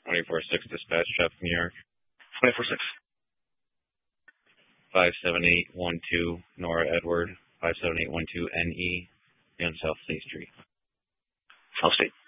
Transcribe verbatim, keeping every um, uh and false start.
twenty-four six dispatch, traffic New York. twenty-four six. five seven eight one two Nora Edward, five seven eight one two N E, on South State Street. South State.